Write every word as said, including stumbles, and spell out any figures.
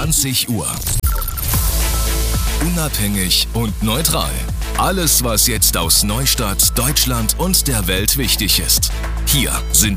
zwanzig Uhr. Unabhängig und neutral. Alles, was jetzt aus Neustadt, Deutschland und der Welt wichtig ist. Hier sind